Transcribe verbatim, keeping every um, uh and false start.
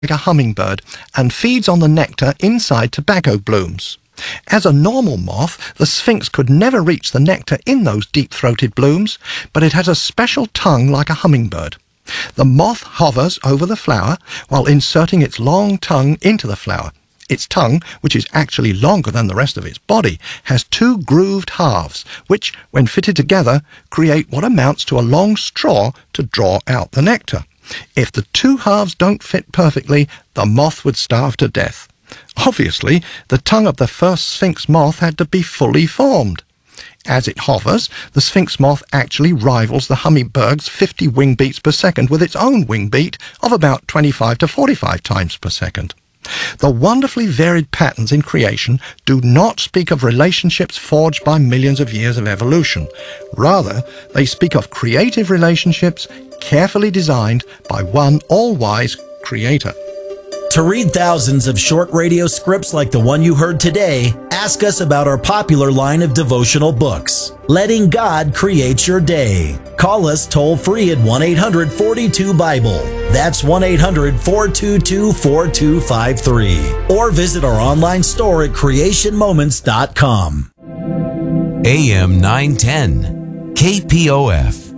a hummingbird and feeds on the nectar inside tobacco blooms. As a normal moth, the sphinx could never reach the nectar in those deep-throated blooms, but it has a special tongue like a hummingbird. The moth hovers over the flower while inserting its long tongue into the flower. Its tongue, which is actually longer than the rest of its body, has two grooved halves, which, when fitted together, create what amounts to a long straw to draw out the nectar. If the two halves don't fit perfectly, the moth would starve to death. Obviously, the tongue of the first sphinx moth had to be fully formed. As it hovers, the sphinx moth actually rivals the hummingbird's fifty wing beats per second with its own wing beat of about twenty-five to forty-five times per second. The wonderfully varied patterns in creation do not speak of relationships forged by millions of years of evolution. Rather, they speak of creative relationships carefully designed by one all-wise creator. To read thousands of short radio scripts like the one you heard today, ask us about our popular line of devotional books, Letting God Create Your Day. Call us toll-free at one eight hundred forty-two Bible. That's one eight hundred four two two four two five three. Or visit our online store at creation moments dot com. A M nine ten, K P O F.